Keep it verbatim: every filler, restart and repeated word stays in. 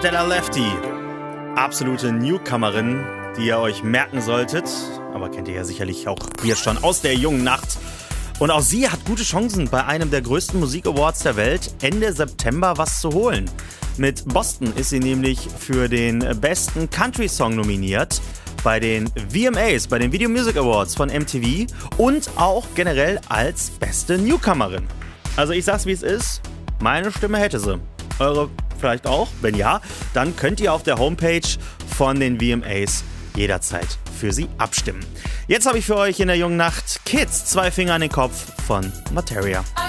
Stella Lefty. Absolute Newcomerin, die ihr euch merken solltet. Aber kennt ihr ja sicherlich auch hier schon aus der jungen Nacht. Und auch sie hat gute Chancen, bei einem der größten Musik-Awards der Welt Ende September was zu holen. Mit Boston ist sie nämlich für den besten Country-Song nominiert. Bei den V M As, bei den Video Music Awards von M T V und auch generell als beste Newcomerin. Also ich sag's wie es ist, meine Stimme hätte sie. Eure vielleicht auch? Wenn ja, dann könnt ihr auf der Homepage von den V M As jederzeit für sie abstimmen. Jetzt habe ich für euch in der jungen Nacht Kids, zwei Finger an den Kopf von Materia.